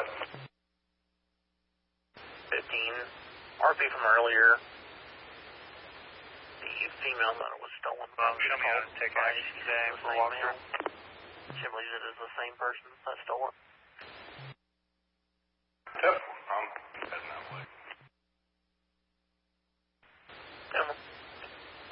15. RP from earlier. The female thought it was stolen. Show me how to take action today for walkthrough. She believes it is the same person that stole it. Yep.